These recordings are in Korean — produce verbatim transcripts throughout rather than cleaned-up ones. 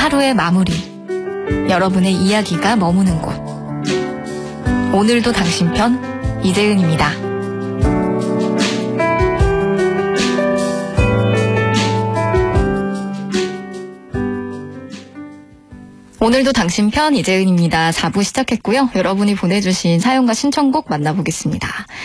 하루의 마무리. 여러분의 이야기가 머무는 곳. 오늘도 당신 편 이재은입니다. 오늘도 당신 편 이재은입니다. 사 부 시작했고요. 여러분이 보내주신 사연과 신청곡 만나보겠습니다.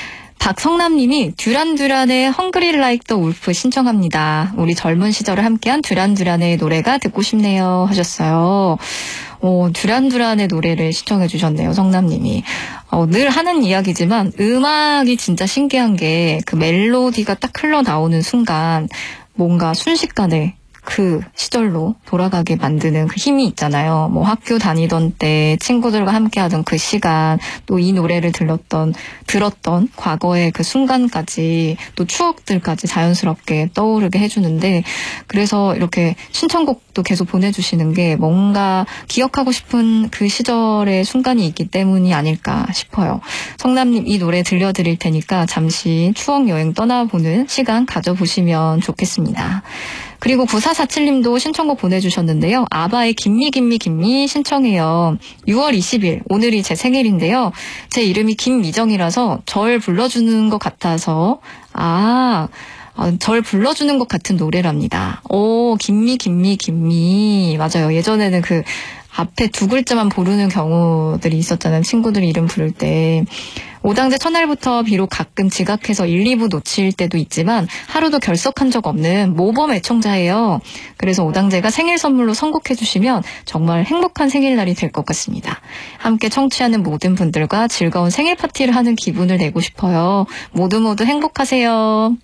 박성남님이 듀란듀란의 헝그리 라이크 더 울프 신청합니다. 우리 젊은 시절을 함께한 듀란듀란의 노래가 듣고 싶네요 하셨어요. 오, 듀란듀란의 노래를 신청해 주셨네요. 성남님이. 어, 늘 하는 이야기지만 음악이 진짜 신기한 게 그 멜로디가 딱 흘러나오는 순간 뭔가 순식간에 그 시절로 돌아가게 만드는 그 힘이 있잖아요. 뭐 학교 다니던 때 친구들과 함께하던 그 시간, 또 이 노래를 들었던 들었던 과거의 그 순간까지, 또 추억들까지 자연스럽게 떠오르게 해주는데, 그래서 이렇게 신청곡도 계속 보내주시는 게 뭔가 기억하고 싶은 그 시절의 순간이 있기 때문이 아닐까 싶어요. 성남님, 이 노래 들려드릴 테니까 잠시 추억 여행 떠나보는 시간 가져보시면 좋겠습니다. 그리고 구사사칠님도 신청곡 보내주셨는데요. 아바의 김미 김미 김미 신청해요. 유월 이십일, 오늘이 제 생일인데요. 제 이름이 김미정이라서 절 불러주는 것 같아서 아... 절 불러주는 것 같은 노래랍니다. 오, 김미 김미 김미. 맞아요. 예전에는 그 앞에 두 글자만 부르는 경우들이 있었잖아요. 친구들이 이름 부를 때. 오당제 첫날부터 비록 가끔 지각해서 일, 이 부 놓칠 때도 있지만 하루도 결석한 적 없는 모범 애청자예요. 그래서 오당제가 생일 선물로 선곡해 주시면 정말 행복한 생일날이 될 것 같습니다. 함께 청취하는 모든 분들과 즐거운 생일 파티를 하는 기분을 내고 싶어요. 모두 모두 행복하세요.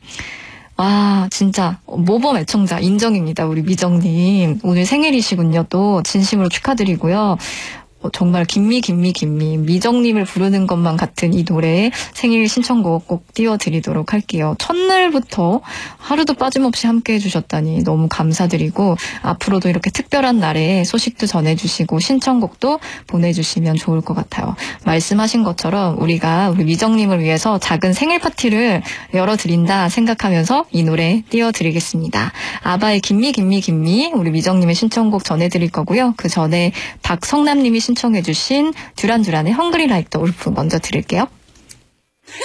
와, 진짜 모범 애청자 인정입니다. 우리 미정님. 오늘 생일이시군요. 또 진심으로 축하드리고요. 어, 정말 김미 김미 김미 미정님을 부르는 것만 같은 이 노래 생일 신청곡 꼭 띄워드리도록 할게요. 첫날부터 하루도 빠짐없이 함께 해주셨다니 너무 감사드리고, 앞으로도 이렇게 특별한 날에 소식도 전해주시고 신청곡도 보내주시면 좋을 것 같아요. 말씀하신 것처럼 우리가 우리 미정님을 위해서 작은 생일 파티를 열어드린다 생각하면서 이 노래 띄워드리겠습니다. 아바의 김미 김미 김미, 우리 미정님의 신청곡 전해드릴 거고요. 그 전에 박성남님이 신청해주신 듀란듀란의 헝그리 라이크 더 울프 먼저 들을게요.